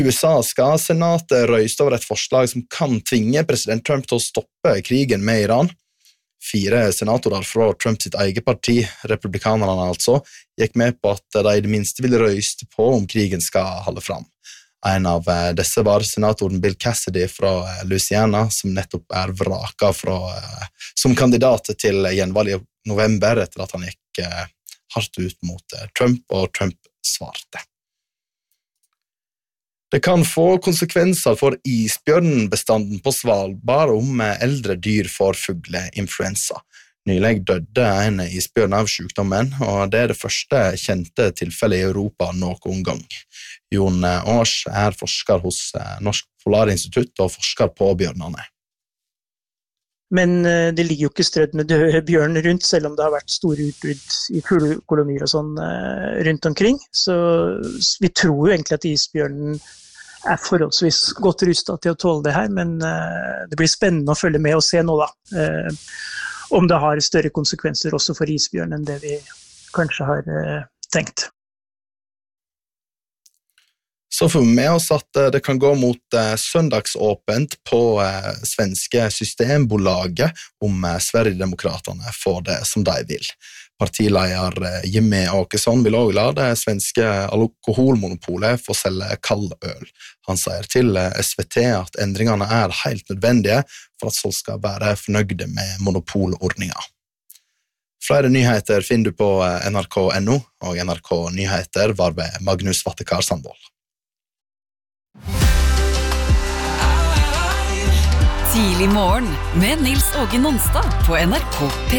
USA skal senatet røyste over et forslag som kan tvinge president Trump til å stoppe krigen med Iran. 4 senatorer fra Trump sitt eget parti, republikanerne altså, gikk med på at de i det minste ville røyste på om krigen skal holde fram. En av disse var senatoren Bill Cassidy fra Louisiana, som nettopp vraka som kandidat til gjenvalg i november etter at han gikk hardt ut mot Trump, og Trump svarte. Det kan få konsekvenser for isbjørnbestanden på Svalbard om eldre dyr får fugleinfluensa. Nylig døde en isbjørn av sykdommen, og det det første kjente tilfellet i Europa noen gang. Jon Års forsker hos Norsk Polarinstitutt og forsker på bjørnene. Men det ligger jo ikke strødd med døde bjørn rundt, selv om det har vært store utbrudd i fuglekolonier og sånn rundt omkring. Så vi tror jo egentlig at isbjørnen forholdsvis godt rustet til å tåle det her, men det blir spennende å følge med og se nå da, om det har større konsekvenser også for isbjørn enn det vi kanskje har tenkt. Så får vi med oss at det kan gå mot søndagsåpent på svenske Systembolaget om Sverigedemokraterne får det som de vil. Partileder Jimmy Åkesson vil også la det svenske alkoholmonopolet få selge kald øl. Han sier til SVT at endringene helt nødvendige for at folk skal være fornøyde med monopolordninger. Flere nyheter finner du på nrk.no, og NRK Nyheter var ved Magnus Vattekar Sandvold. Tidlig morgen med Nils Åge Nonstad på NRK P1.